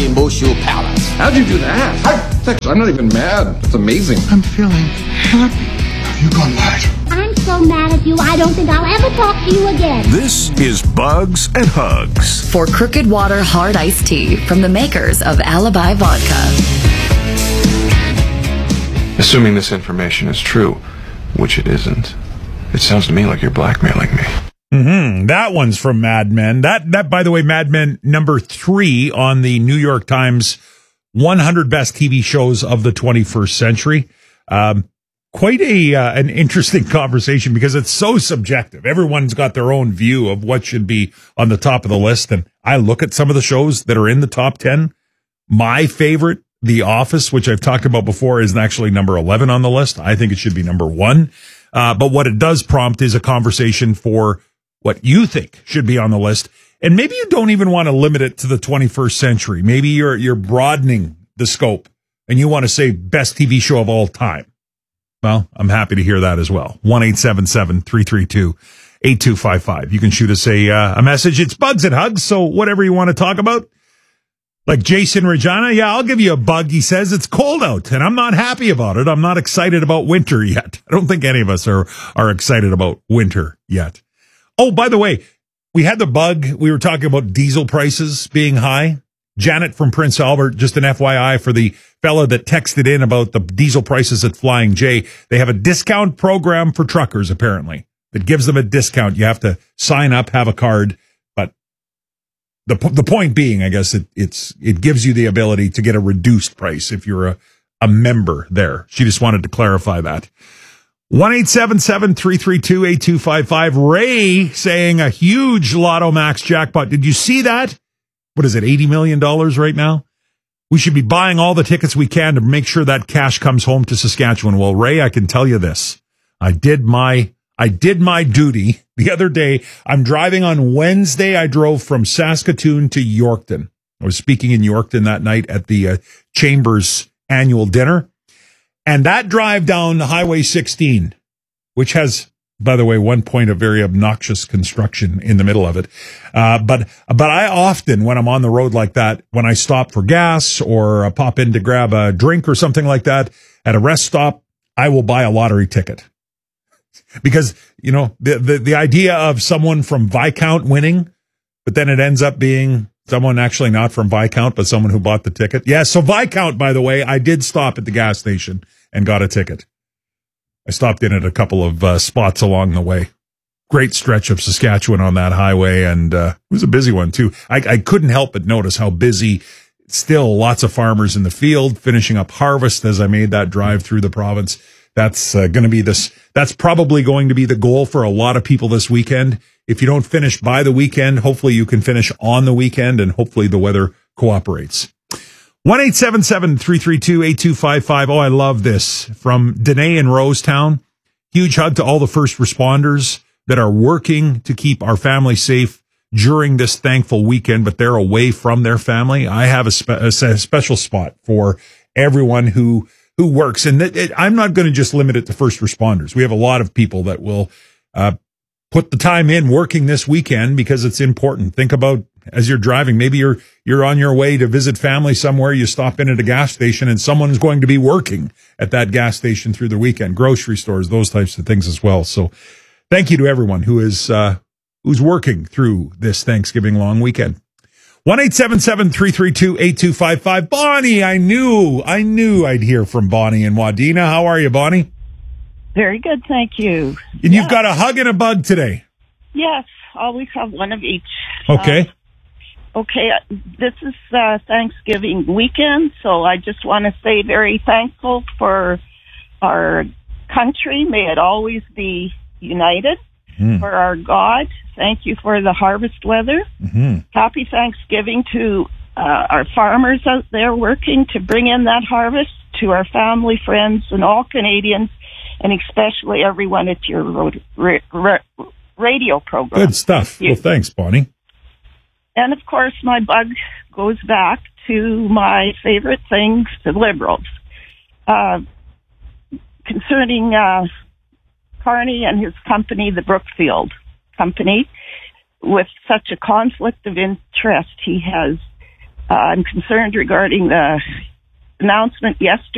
Rainbow Shoe Palace. How'd you do that? I'm not even mad. It's amazing. I'm feeling happy. Have you gone mad? I'm so mad at you, I don't think I'll ever talk to you again. This is Bugs and Hugs. For Crooked Water Hard Iced Tea from the makers of Alibi Vodka. Assuming this information is true, which it isn't, it sounds to me like you're blackmailing me. That one's from Mad Men. That, by the way, Mad Men number 3 on the New York Times 100 Best TV Shows of the 21st Century. Quite an interesting conversation because it's so subjective. Everyone's got their own view of what should be on the top of the list. And I look at some of the shows that are in the top 10. My favorite, The Office, which I've talked about before, is actually number 11 on the list. I think it should be number 1. But what it does prompt is a conversation for what you think should be on the list. And maybe you don't even want to limit it to the 21st century. Maybe you're broadening the scope and you want to say best TV show of all time. Well, I'm happy to hear that as well. 1-877-332-8255. You can shoot us a message. It's Bugs and Hugs, so whatever you want to talk about. Like Jason Regina, yeah, I'll give you a bug. He says it's cold out, and I'm not happy about it. I'm not excited about winter yet. I don't think any of us are excited about winter yet. Oh, by the way, we had the bug. We were talking about diesel prices being high. Janet from Prince Albert, just an FYI for the fella that texted in about the diesel prices at Flying J. They have a discount program for truckers, apparently, that gives them a discount. You have to sign up, have a card. But the point being, I guess, it gives you the ability to get a reduced price if you're a member there. She just wanted to clarify that. 1-877-332-8255. Ray saying a huge Lotto Max jackpot. Did you see that? What is it, $80 million right now? We should be buying all the tickets we can to make sure that cash comes home to Saskatchewan. Well, Ray, I can tell you this. I did my duty the other day. I'm driving on Wednesday. I drove from Saskatoon to Yorkton. I was speaking in Yorkton that night at the Chambers annual dinner. And that drive down Highway 16, which has, by the way, one point of very obnoxious construction in the middle of it. But I often, when I'm on the road like that, when I stop for gas or pop in to grab a drink or something like that at a rest stop, I will buy a lottery ticket. Because, you know, the idea of someone from Viscount winning, but then it ends up being someone actually not from Viscount, but someone who bought the ticket. Yeah, so Viscount, by the way, I did stop at the gas station and got a ticket. I stopped in at a couple of spots along the way. Great stretch of Saskatchewan on that highway, and it was a busy one, too. I couldn't help but notice how busy, still lots of farmers in the field, finishing up harvest as I made that drive through the province. That's that's probably going to be the goal for a lot of people this weekend. If you don't finish by the weekend, hopefully you can finish on the weekend, and hopefully the weather cooperates. 1-877-332-8255. Oh, I love this. From Danae in Rosetown. Huge hug to all the first responders that are working to keep our family safe during this thankful weekend, but they're away from their family. I have a special spot for everyone who works. And I'm not going to just limit it to first responders. We have a lot of people that will put the time in working this weekend because it's important. Think about as you're driving, maybe you're on your way to visit family somewhere, you stop in at a gas station and someone's going to be working at that gas station through the weekend, grocery stores, those types of things as well. So thank you to everyone who is who's working through this Thanksgiving long weekend. 1-877-332-8255. Bonnie, I knew I'd hear from Bonnie in Wadena. How are you, Bonnie? Very good, thank you. And you've got a hug and a bug today. Yes, always have one of each. Okay. This is Thanksgiving weekend, so I just want to say very thankful for our country. May it always be united. For our God, thank you for the harvest weather. Happy Thanksgiving to our farmers out there working to bring in that harvest, to our family, friends, and all Canadians, and especially everyone at your radio program. Good stuff. Well, thanks, Bonnie. And, of course, my bug goes back to my favorite things, the Liberals. Concerning Carney and his company, the Brookfield Company, with such a conflict of interest, he has I'm concerned regarding the announcement yesterday